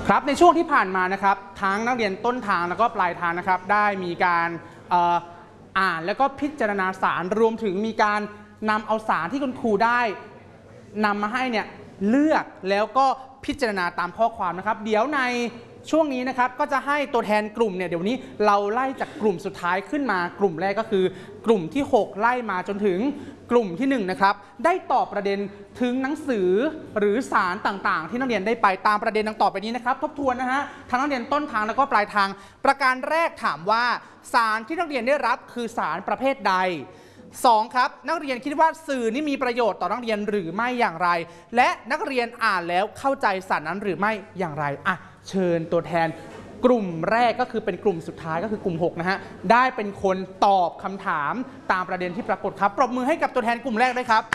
ครับในช่วงที่ผ่านมานะครับทั้งนักเรียนต้นทางแล้วก็ปลายทางนะครับได้มีการอ่านแล้วก็พิจารณาสารรวมถึงมีการนำเอาสารที่คุณครูได้นำมาให้เนี่ยเลือกแล้วก็พิจารณาตามข้อความนะครับเดี๋ยวในช่วงนี้นะครับก็จะให้ตัวแทนกลุ่มเนี่ยเดี๋ยวนี้เราไล่จากกลุ่มสุดท้ายขึ้นมากลุ่มแรกก็คือกลุ่มที่6ไล่มาจนถึงกลุ่มที่1นะครับได้ตอบประเด็นถึงหนังสือหรือสารต่างๆที่นักเรียนได้ไปตามประเด็นดังต่อไปนี้นะครับทบทวนนะฮะทั้งนักเรียนต้นทางแล้วก็ปลายทางประการแรกถามว่าสารที่นักเรียนได้รับคือสารประเภทใด2ครับนักเรียนคิดว่าสื่อนี้มีประโยชน์ต่อนักเรียนหรือไม่อย่างไรและนักเรียนอ่านแล้วเข้าใจสารนั้นหรือไม่อย่างไรอ่ะเชิญตัวแทนกลุ่มแรกก็คือเป็นกลุ่มสุดท้ายก็คือกลุ่ม6นะฮะได้เป็นคนตอบคำถามตามประเด็นที่ปรากฏครับปรบมือให้กับตัวแทนกลุ่มแรกด้วยครับ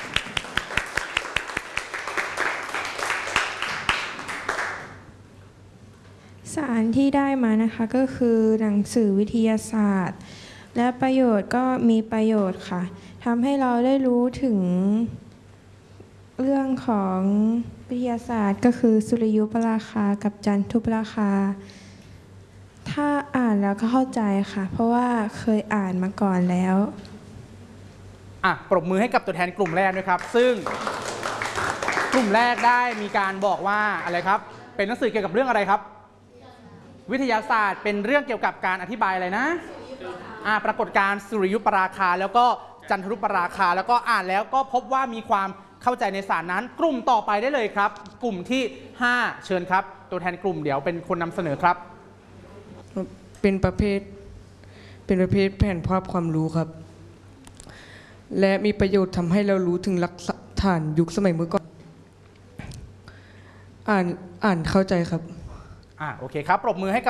สารที่ได้มานะคะก็คือหนังสือวิทยาศาสตร์และประโยชน์ก็มีประโยชน์ค่ะทำให้เราได้รู้ถึงเรื่องของวิทยาศาสตร์ก็คือสุริยุปราคากับจันทรุปราคาถ้าอ่านแล้วก็เข้าใจค่ะเพราะว่าเคยอ่านมาก่อนแล้วปรบมือให้กับตัวแทนกลุ่มแรกด้วยครับซึ่งกลุ่มแรกได้มีการบอกว่าอะไรครับเป็นหนังสือเกี่ยวกับเรื่องอะไรครับวิทยาศาสตร์เป็นเรื่องเกี่ยวกับการอธิบายอะไรนะปรากฏการณ์สุริยุปราคาแล้วก็จันทรุปราคาแล้วก็อ่านแล้วก็พบว่ามีความเข้าใจในสารนั้นกลุ่มต่อไปได้เลยครับกลุ่มที่5เชิญครับตัวแทนกลุ่มเดี๋ยวเป็นคนนำเสนอครับเป็นประเภทแผนภาพความรู้ครับและมีประโยชน์ทำให้เรารู้ถึงหลักฐานยุคสมัยเมื่อก่อนอ่านเข้าใจครับโอเคครับปรบมือให้กับ